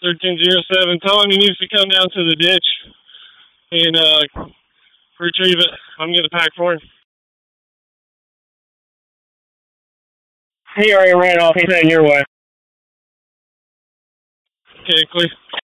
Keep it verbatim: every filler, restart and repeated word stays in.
thirteen oh seven. Tell him he needs to come down to the ditch and uh, retrieve it. I'm going to pack for him. He already ran off. He's heading your way. Okay, clear.